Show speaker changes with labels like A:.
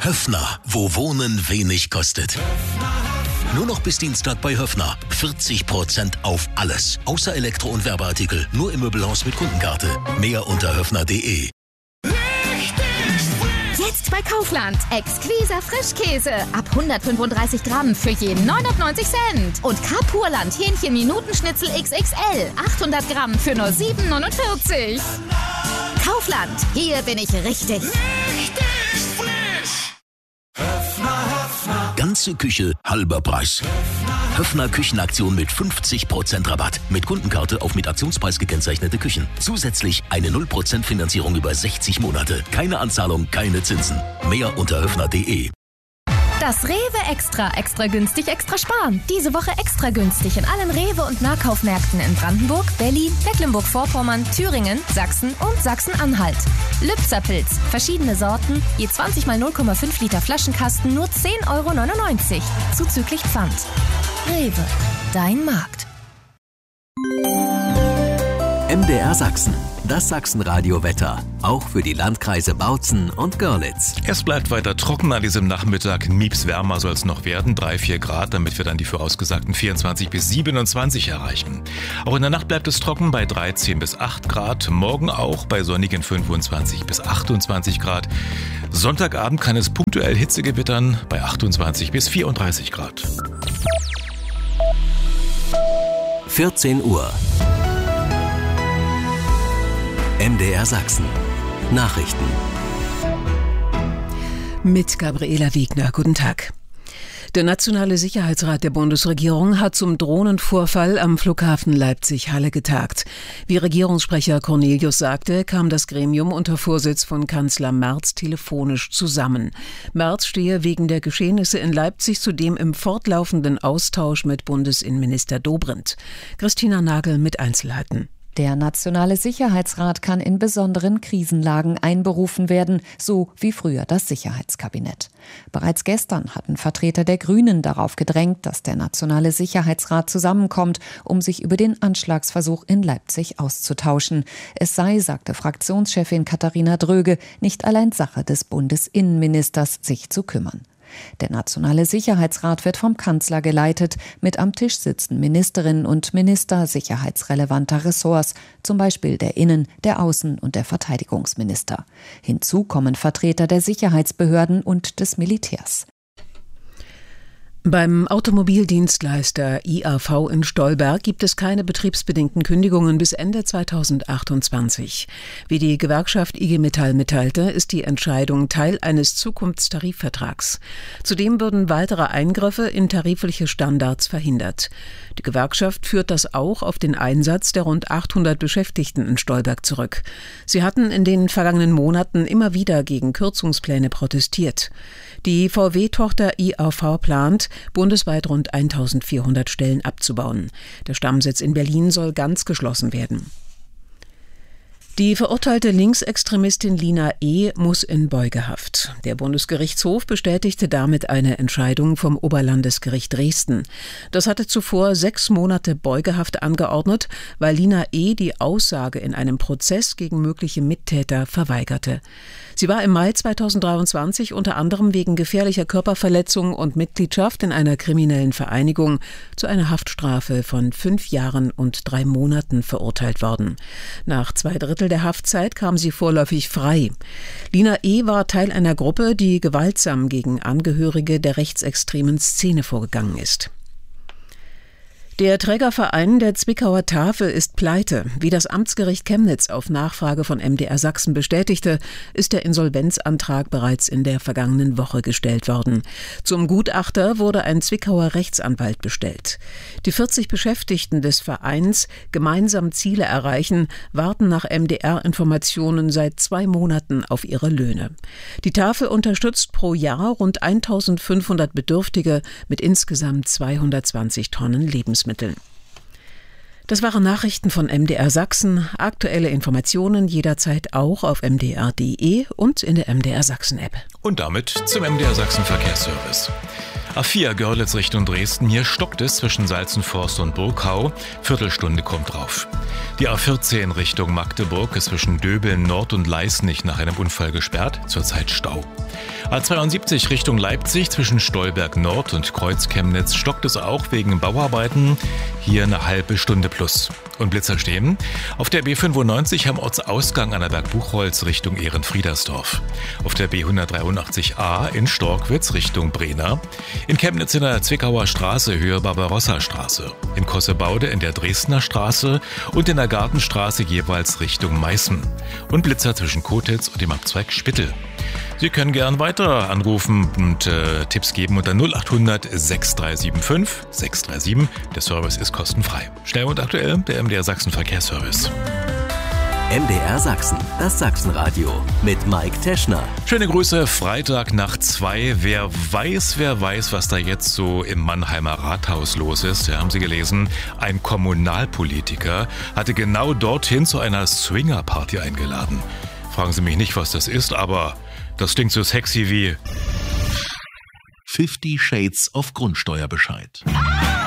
A: Höffner, wo Wohnen wenig kostet. Nur noch bis Dienstag bei Höffner. 40% auf alles. Außer Elektro- und Werbeartikel. Nur im Möbelhaus mit Kundenkarte. Mehr unter höffner.de.
B: Jetzt bei Kaufland. Exquiser Frischkäse. Ab 135 Gramm für je 99 Cent. Und Kapurland Hähnchen-Minutenschnitzel XXL. 800 Gramm für nur 7,49. Kaufland. Hier bin ich richtig.
A: Ganze Küche, halber Preis. Höffner Küchenaktion mit 50% Rabatt. Mit Kundenkarte auf mit Aktionspreis gekennzeichnete Küchen. Zusätzlich eine 0% Finanzierung über 60 Monate. Keine Anzahlung, keine Zinsen. Mehr unter höffner.de.
B: Das Rewe Extra günstig, extra sparen. Diese Woche extra günstig in allen Rewe- und Nahkaufmärkten in Brandenburg, Berlin, Mecklenburg-Vorpommern, Thüringen, Sachsen und Sachsen-Anhalt. Lübzerpilz, verschiedene Sorten, je 20 mal 0,5 Liter Flaschenkasten, nur 10,99 €, zuzüglich Pfand. Rewe, dein Markt.
C: MDR Sachsen, das Sachsenradio-Wetter, auch für die Landkreise Bautzen und Görlitz.
D: Es bleibt weiter trocken an diesem Nachmittag. Mies wärmer soll es noch werden, 3-4 Grad, damit wir dann die vorausgesagten 24 bis 27 erreichen. Auch in der Nacht bleibt es trocken bei 13 bis 8 Grad, morgen auch bei sonnigen 25 bis 28 Grad. Sonntagabend kann es punktuell Hitze gewittern bei 28 bis 34 Grad.
C: 14 Uhr. MDR Sachsen. Nachrichten.
E: Mit Gabriela Wiegner. Guten Tag. Der Nationale Sicherheitsrat der Bundesregierung hat zum Drohnenvorfall am Flughafen Leipzig-Halle getagt. Wie Regierungssprecher Cornelius sagte, kam das Gremium unter Vorsitz von Kanzler Merz telefonisch zusammen. Merz stehe wegen der Geschehnisse in Leipzig zudem im fortlaufenden Austausch mit Bundesinnenminister Dobrindt. Christina Nagel mit Einzelheiten.
F: Der Nationale Sicherheitsrat kann in besonderen Krisenlagen einberufen werden, so wie früher das Sicherheitskabinett. Bereits gestern hatten Vertreter der Grünen darauf gedrängt, dass der Nationale Sicherheitsrat zusammenkommt, um sich über den Anschlagsversuch in Leipzig auszutauschen. Es sei, sagte Fraktionschefin Katharina Dröge, nicht allein Sache des Bundesinnenministers, sich zu kümmern. Der Nationale Sicherheitsrat wird vom Kanzler geleitet. Mit am Tisch sitzen Ministerinnen und Minister sicherheitsrelevanter Ressorts, zum Beispiel der Innen-, der Außen- und der Verteidigungsminister. Hinzu kommen Vertreter der Sicherheitsbehörden und des Militärs.
E: Beim Automobildienstleister IAV in Stolberg gibt es keine betriebsbedingten Kündigungen bis Ende 2028. Wie die Gewerkschaft IG Metall mitteilte, ist die Entscheidung Teil eines Zukunftstarifvertrags. Zudem würden weitere Eingriffe in tarifliche Standards verhindert. Die Gewerkschaft führt das auch auf den Einsatz der rund 800 Beschäftigten in Stolberg zurück. Sie hatten in den vergangenen Monaten immer wieder gegen Kürzungspläne protestiert. Die VW-Tochter IAV plant, bundesweit rund 1400 Stellen abzubauen. Der Stammsitz in Berlin soll ganz geschlossen werden. Die verurteilte Linksextremistin Lina E. muss in Beugehaft. Der Bundesgerichtshof bestätigte damit eine Entscheidung vom Oberlandesgericht Dresden. Das hatte zuvor 6 Monate Beugehaft angeordnet, weil Lina E. die Aussage in einem Prozess gegen mögliche Mittäter verweigerte. Sie war im Mai 2023 unter anderem wegen gefährlicher Körperverletzung und Mitgliedschaft in einer kriminellen Vereinigung zu einer Haftstrafe von 5 Jahren und 3 Monaten verurteilt worden. Nach 2/3 der Haftzeit kam sie vorläufig frei. Lina E. war Teil einer Gruppe, die gewaltsam gegen Angehörige der rechtsextremen Szene vorgegangen ist. Der Trägerverein der Zwickauer Tafel ist pleite. Wie das Amtsgericht Chemnitz auf Nachfrage von MDR Sachsen bestätigte, ist der Insolvenzantrag bereits in der vergangenen Woche gestellt worden. Zum Gutachter wurde ein Zwickauer Rechtsanwalt bestellt. Die 40 Beschäftigten des Vereins Gemeinsam Ziele erreichen, warten nach MDR-Informationen seit 2 Monaten auf ihre Löhne. Die Tafel unterstützt pro Jahr rund 1500 Bedürftige mit insgesamt 220 Tonnen Lebensmitteln. Das waren Nachrichten von MDR Sachsen. Aktuelle Informationen jederzeit auch auf mdr.de und in der MDR Sachsen-App.
D: Und damit zum MDR Sachsen Verkehrsservice. A4 Görlitz Richtung Dresden. Hier stockt es zwischen Salzenforst und Burgau. Viertelstunde kommt drauf. Die A14 Richtung Magdeburg ist zwischen Döbeln Nord und Leisnig nach einem Unfall gesperrt. Zurzeit Stau. A72 Richtung Leipzig zwischen Stolberg Nord und Kreuz-Chemnitz stockt es auch wegen Bauarbeiten. Hier eine halbe Stunde plus. Und Blitzer stehen auf der B95 am Ortsausgang an der Berg Buchholz Richtung Ehrenfriedersdorf. Auf der B183a in Storkwitz Richtung Brena. In Chemnitz in der Zwickauer Straße Höhe Barbarossa-Straße. In Kossebaude in der Dresdner Straße und in der Gartenstraße jeweils Richtung Meißen. Und Blitzer zwischen Kotitz und dem Abzweig Spittel. Sie können gern weiter anrufen und Tipps geben unter 0800 6375 637. Der Service ist kostenfrei. Schnell und aktuell, der MDR Sachsen Verkehrsservice.
C: MDR Sachsen, das Sachsenradio mit Mike Teschner.
D: Schöne Grüße, Freitag nach 2. Wer weiß, was da jetzt so im Mannheimer Rathaus los ist. Ja, haben Sie gelesen, ein Kommunalpolitiker hatte genau dorthin zu einer Swingerparty eingeladen. Fragen Sie mich nicht, was das ist, aber das klingt so sexy wie
A: 50 Shades of Grundsteuerbescheid.